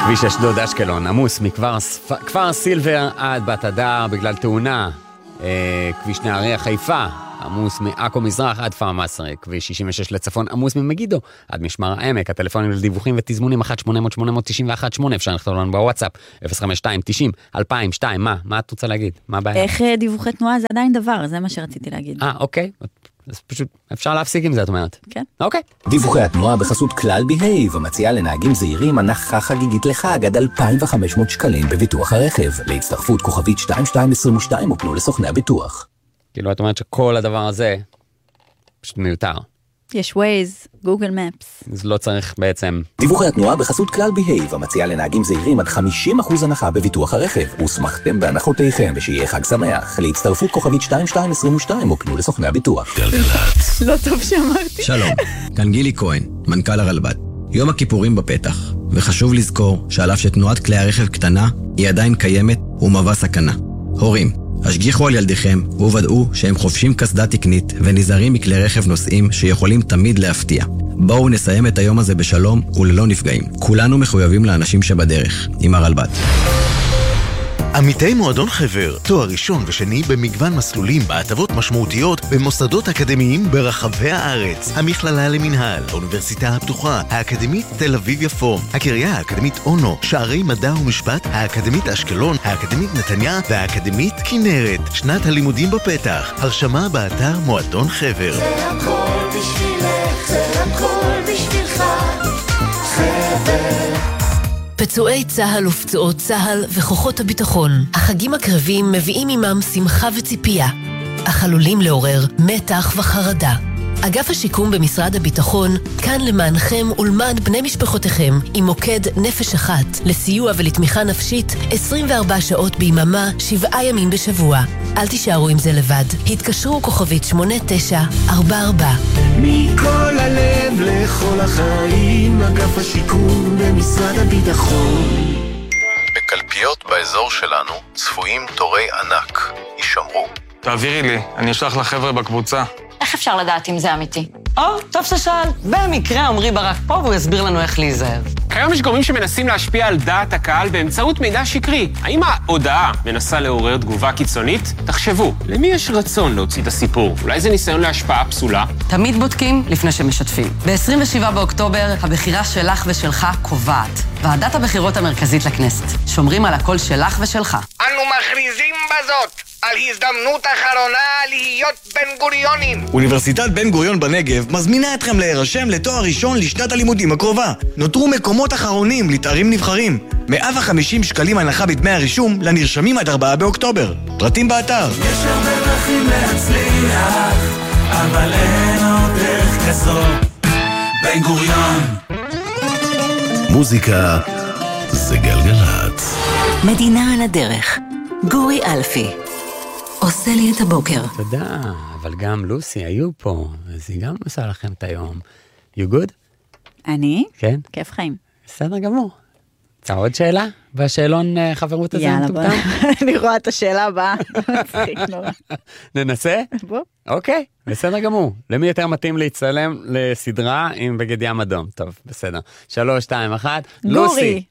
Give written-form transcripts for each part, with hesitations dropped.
כביש אשדוד אשקלון, עמוס מכפר סילבר עד בת הדר בגלל תאונה. כביש נהריה חיפה, עמוס מעכו מזרח עד כפר מסריק. כביש 66 לצפון, עמוס ממגידו עד משמר העמק. הטלפונים לדיווחים ותזמונים 1-800-891-8. אפשר לכתוב לנו בוואטסאפ 052-90-2002. מה את רוצה להגיד? מה הבעיה? איך דיווחי תנועה זה עדיין דבר, זה מה שרציתי להגיד. אוקיי. אז פשוט אפשר להפסיק עם זה, את אומרת. כן. אוקיי. דיווחי התנועה בחסות כלל בהייב, המציעה לנהגים זהירים הנחה חגיגית לחג עד 2,500 שקלים בביטוח הרכב. להצטרפות כוכבית 2222 ופנו לסוכני הביטוח. כאילו את אומרת שכל הדבר הזה פשוט מיותר. יש ווייז, גוגל מפס. אז לא צריך בעצם... דיווחי התנועה בחסות כלל בהייב, המציעה לנהגים זהירים עד 50% הנחה בביטוח הרכב. וסמכתם בהנחותיכם ושיהיה חג שמח. להצטרפות כוכבית 2222 ופנו לסוכני הביטוח. גלגלת. לא טוב שאמרתי. שלום, כאן גילי כהן, מנכ"ל הרלב"ד. יום הכיפורים בפתח, וחשוב לזכור שעל אף שתנועת כלי הרכב קטנה, היא עדיין קיימת ומהווה סכנה. הורים, השגיחו על ילדיכם וודאו שהם חובשים קסדה תקנית ונזהרים מכלי רכב נוסעים שיכולים תמיד להפתיע. בואו נסיים את היום הזה בשלום וללא נפגעים. כולנו מחויבים לאנשים שבדרך, עם הרלב"ד. עמיתי מועדון חבר, תואר ראשון ושני במגוון מסלולים בהטבות משמעותיות במוסדות אקדמיים ברחבי הארץ. המכללה למנהל, האוניברסיטה הפתוחה, האקדמית תל אביב יפו, הקריה האקדמית אונו, שערי מדע ומשפט, האקדמית אשקלון, האקדמית נתניה והאקדמית כנרת. שנת הלימודים בפתח. הרשמה באתר מועדון חבר. זה הכל בשבילך, זה הכל בשבילך, חבר. פצועי צהל ופצועות צהל וכוחות הביטחון. החגים הקרבים מביאים עמם שמחה וציפייה, אך עלולים לעורר מתח וחרדה. אגף השיקום במשרד הביטחון כאן למענכם ולמען בני משפחותיכם עם מוקד נפש אחת לסיוע ולתמיכה נפשית 24 שעות ביממה 7 ימים בשבוע. אל תישארו עם זה לבד. התקשרו כוכבית 8944. מכל הלב לכל החיים, אגף השיקום במשרד הביטחון. בקלפיות באזור שלנו צפויים תורי ענק. יישמרו. תעבירי לי, אני אשלח לחבר'ה בקבוצה. איך אפשר לדעת אם זה אמיתי? טוב ששאל. במקרה עמרי ברק פה והוא יסביר לנו איך להיזהר. כיום יש גורמים שמנסים להשפיע על דעת הקהל באמצעות מידע שקרי. האם ההודעה מנסה לעורר תגובה קיצונית? תחשבו, למי יש רצון להוציא את הסיפור? אולי זה ניסיון להשפעה פסולה? תמיד בודקים לפני שמשתפים. ב-27 באוקטובר הבחירה שלך ושלך קובעת. ועדת הבחירות המרכזית לכנסת. שומרים על הקול שלך ושלך. אנו מכריזים בזאת על הזדמנות אחרונה להיות בן גוריונים. אוניברסיטת בן גוריון בנגב מזמינה אתכם להירשם לתואר ראשון לשנת הלימודים הקרובה. נותרו מקומות אחרונים לתארים נבחרים. 150 שקלים הנחה בדמי הרישום לנרשמים עד 4 באוקטובר. פרטים באתר. יש הרבה דרכים להצליח, אבל אין עוד דרך כזאת. בן גוריון. מוזיקה זה גלגלת. מדינה על הדרך. גורי אלפי. עושה לי את הבוקר. תודה, אבל גם לוסי היו פה, אז היא גם עושה לכם את היום. You good? אני? כן. כיף חיים. בסדר גמור. רוצה עוד שאלה? בשאלון חברות הזה? יאללה, בוא. אני רואה את השאלה הבאה. מצחיק נורא. ננסה? בוא. אוקיי, בסדר גמור. למי יותר מתאים להצטלם לסדרה עם בגד ים אדום? טוב, בסדר. 3, 2, 1. לוסי.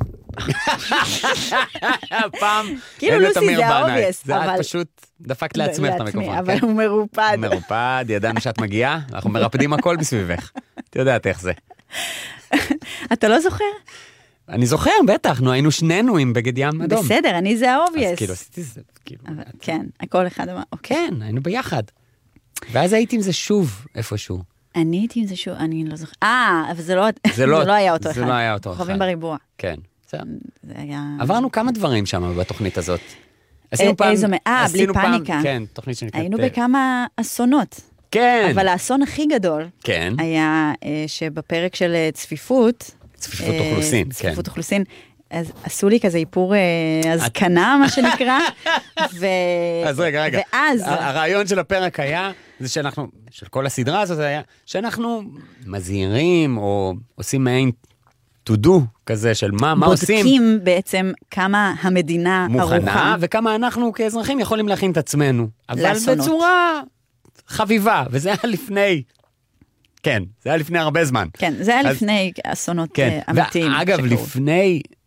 פעם כאילו לוסי זה האובייס, זה את פשוט דפקת לעצמך את המיקרופון. אבל הוא מרופד. הוא מרופד, ידענו שאת מגיעה, אנחנו מרפדים הכל בסביבך. את יודעת איך זה. אתה לא זוכר? אני זוכר, בטח, היינו שנינו עם בגד ים אדום. בסדר, אני זה האובייס. אז כאילו עשיתי זה, כן, הכל אחד אמר, כן, היינו ביחד. ואז הייתי עם זה שוב, איפשהו. אני הייתי עם זה שוב, אני לא זוכר. אבל זה לא היה אותו אחד. זה לא היה אותו אחד. חווים בריבוע. כן. זה היה... עברנו כמה דברים שם בתוכנית הזאת. איזו בלי פאניקה. כן, תוכנית שנקראת... היינו בכמה אסונות. כן. אבל האסון הכי גדול היה שבפרק של צפיפות אוכלוסין, כן. צפיפות אוכלוסין, אז עשו לי כזה איפור הזקנה, מה שנקרא, אז רגע. ואז... הרעיון של הפרק היה, זה שאנחנו, של כל הסדרה הזאת היה, שאנחנו מזהירים, או עושים מעין to do כזה של מה עושים. בודקים בעצם כמה המדינה מוכנה, וכמה אנחנו כאזרחים יכולים להכין את עצמנו. אבל בצורה חביבה, וזה היה לפני... כן, זה היה לפני הרבה זמן. כן, זה היה לפני אסונות אמיתיים. אגב, לפני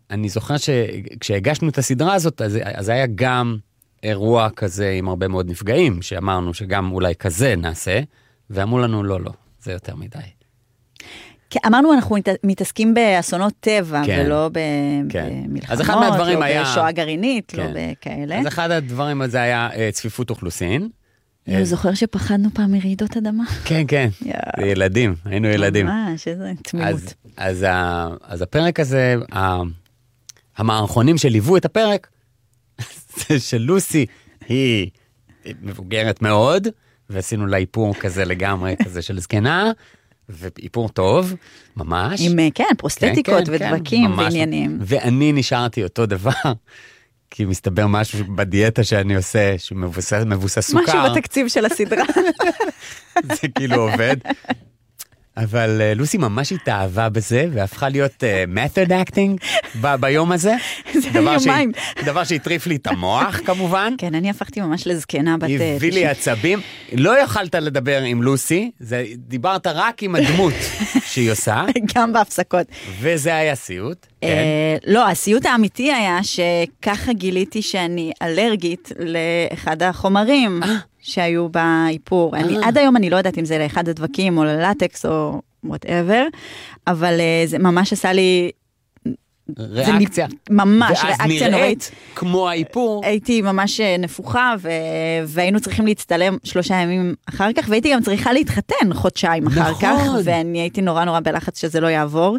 אני זוכר שכשהגשנו את הסדרה הזאת, אז היה גם אירוע כזה עם הרבה מאוד נפגעים, שאמרנו שגם אולי כזה נעשה, ואמרו לנו לא, זה יותר מדי. אמרנו, אנחנו מתעסקים באסונות טבע, ולא במלחמות, לא בשואה גרעינית, לא בכאלה. אז אחד הדברים הזה היה צפיפות אוכלוסין. אני זוכר שפחדנו פעם מרעידות אדמה. כן, ילדים, היינו ילדים. ממש, איזה תמימות. אז הפרק הזה, המערכונים שליוו את הפרק, זה שלוסי היא מבוגרת מאוד, ועשינו לה איפור כזה לגמרי, כזה של זקנה, ואיפור טוב, ממש. עם, כן, פרוסטטיקות ודבקים ועניינים. ואני נשארתי אותו דבר, כי מסתבר משהו בדיאטה שאני עושה, שמבוסס סוכר. משהו בתקציב של הסדרה. זה כאילו עובד. אבל לוסי ממש התאהבה בזה, והפכה להיות method acting ביום הזה. זה יומיים. דבר שהטריף לי את המוח, כמובן. כן, אני הפכתי ממש לזקנה בת... הביא לי עצבים. לא יכלת לדבר עם לוסי, דיברת רק עם הדמות שהיא עושה. גם בהפסקות. וזה היה סיוט. לא, הסיוט האמיתי היה שככה גיליתי שאני אלרגית לאחד החומרים. שהיו באיפור. עד היום אני לא יודעת אם זה לאחד הדבקים או ללטקס או whatever, אבל זה ממש עשה לי... ריאקציה. ממש, ריאקציה נוראית. ואז נראית כמו האיפור. הייתי ממש נפוחה, והיינו צריכים להצטלם 3 ימים אחר כך, והייתי גם צריכה להתחתן חודשיים אחר כך, ואני הייתי נורא בלחץ שזה לא יעבור.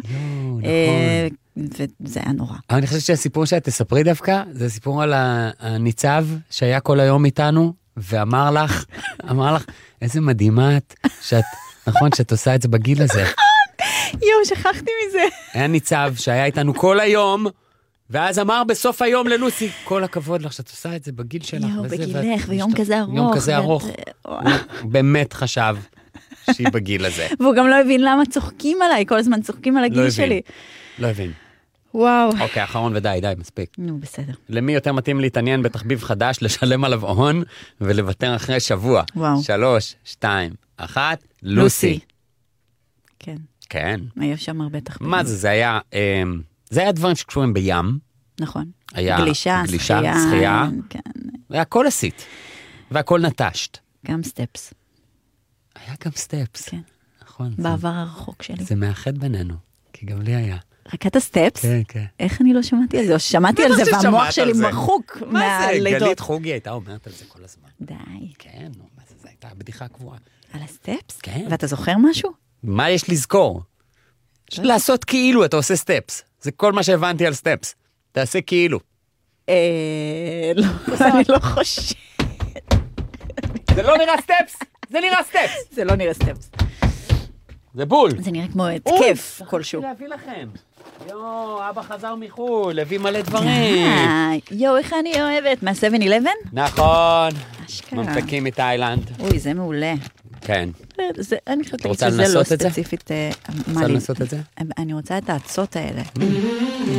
וזה היה נורא. אבל אני חושבת שהסיפור שאת תספרי דווקא, זה סיפור על הניצב שהיה כל היום איתנו, ואמר לך, איזה מדהימה את, נכון, שאת עושה את זה בגיל הזה. שכחתי מזה. היה ניצב שהיה איתנו כל היום, ואז אמר בסוף היום ללוסי, כל הכבוד לך שאת עושה את זה בגיל שלך. בגילך, ויום כזה ארוך. יום כזה ארוך. הוא באמת חשב שהיא בגיל הזה. והוא גם לא הבין למה צוחקים עליי, כל הזמן צוחקים על הגיל שלי. לא הבין. וואו. אוקיי, אחרון ודי, מספיק. נו, בסדר. למי יותר מתאים להתעניין בתחביב חדש, לשלם עליו הון, ולוותר אחרי שבוע? וואו. 3, 2, 1, לוסי. כן. כן. היה שם הרבה תחביבים. מה זה? זה היה דברים שקשורים בים. נכון. היה גלישה, שחייה. כן. והכל עשית. והכל נטשת. גם סטפס. היה גם סטפס. כן. נכון. בעבר הרחוק שלי. זה מאחד בינינו, כי גם לי היה. רק סטפס? כן, כן. איך אני לא שמעתי על זה? או שמעתי על זה, והמוח שלי מחוק מהלידות. מה זה? גלית חוגי הייתה אומרת על זה כל הזמן. די. כן, זו הייתה בדיחה קבועה. על הסטפס? כן. ואתה זוכר משהו? מה יש לזכור? לעשות כאילו אתה עושה סטפס. זה כל מה שהבנתי על סטפס. תעשה כאילו. לא, אני לא חושבת. זה לא נראה סטפס! זה נראה סטפס! זה לא נראה סטפס. זה בול. זה נראה כמו התקף כלשהו. להביא לכם. אבא חזר מחול, הביא מלא דברים. איך אני אוהבת. מה-7-11? נכון. ממתקים מתאילנד. אוי, זה מעולה. כן. אני חושבת להגיד שזה לא ספציפית. רוצה לנסות את זה? אני רוצה את העצות האלה.